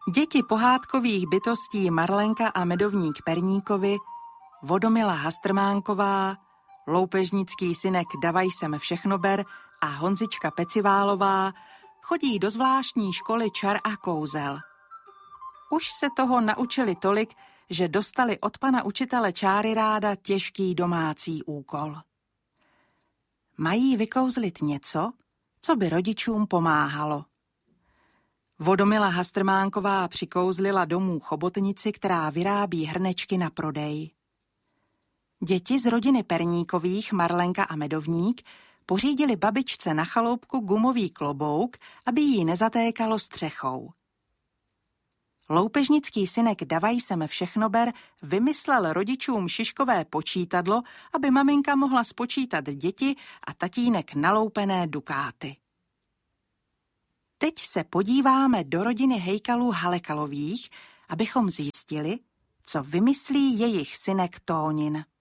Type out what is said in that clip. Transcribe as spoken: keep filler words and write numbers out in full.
Děti pohádkových bytostí Marlenka a medovník Perníkovi, Vodomila Hastrmánková, loupežnický synek Davaj sem všechnober a Honzička Peciválová chodí do zvláštní školy čar a kouzel. Už se toho naučili tolik, že dostali od pana učitele čáry ráda těžký domácí úkol. Mají vykouzlit něco, co by rodičům pomáhalo. Vodomila Hastrmánková přikouzlila domů chobotnici, která vyrábí hrnečky na prodej. Děti z rodiny Perníkových, Marlenka a Medovník, pořídili babičce na chaloupku gumový klobouk, aby jí nezatékalo střechou. Loupežnický synek Davaj sem všechnober vymyslel rodičům šiškové počítadlo, aby maminka mohla spočítat děti a tatínek naloupené dukáty. Teď se podíváme do rodiny Hejkalů Halekalových, abychom zjistili, co vymyslí jejich synek Tónin.